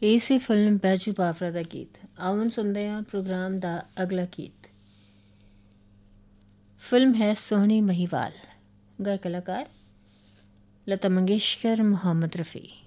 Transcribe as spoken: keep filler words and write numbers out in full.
ਇਹ ਸੀ ਫਿਲਮ ਬੈਜੂ ਬਾਵਰਾ ਦਾ ਗੀਤ। ਆਓ ਹੁਣ ਸੁਣਦੇ ਹਾਂ ਪ੍ਰੋਗਰਾਮ ਦਾ ਅਗਲਾ ਗੀਤ। ਫਿਲਮ ਹੈ ਸੋਹਣੀ ਮਹੀਵਾਲ, ਗਾਇਕ ਕਲਾਕਾਰ ਲਤਾ ਮੰਗੇਸ਼ਕਰ, ਮੁਹੰਮਦ ਰਫੀ।